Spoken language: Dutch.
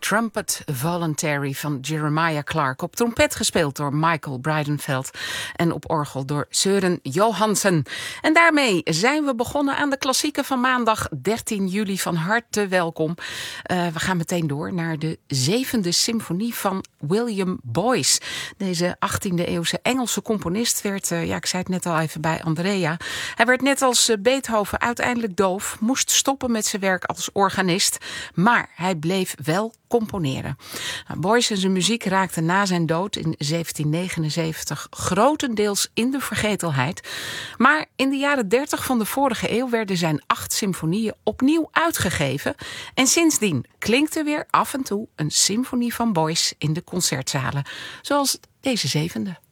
Trumpet Voluntary van Jeremiah Clarke. Op trompet gespeeld door Michael Breidenfeld en op orgel door Søren Johansen. En daarmee zijn we begonnen aan de klassieken van maandag 13 juli. Van harte welkom. We gaan meteen door naar de 7e symfonie van William Boyce. Deze 18e eeuwse Engelse componist werd, ik zei het net al even bij Andrea. Hij werd net als Beethoven uiteindelijk doof, moest stoppen met zijn werk als organist, maar hij bleef wel componeren. Boyce en zijn muziek raakten na zijn dood in 1779 grotendeels in de vergetelheid. Maar in de jaren 30 van de vorige eeuw werden zijn 8 symfonieën opnieuw uitgegeven. En sindsdien klinkt er weer af en toe een symfonie van Boyce in de concertzalen. Zoals deze 7e.